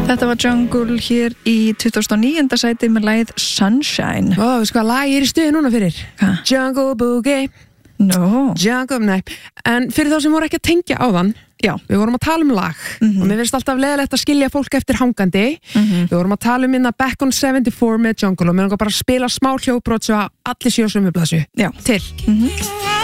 Þetta var Jungle hér í 2009. sæti með lagið Sunshine. Veistu hvað lag er í stuði núna fyrir? Hva? Jungle Boogie. No. Jungle, nei. En fyrir þá sem voru ekki að tengja á þann, já, við vorum að tala um lag og mér finnst alltaf leiðilegt að skilja fólk eftir hangandi. Við vorum að tala um innan Back on 74 með Jungle og mér langar bara að spila smá hljóðbrot svo að allir séu á sömu blaðsíðu. Já. Til.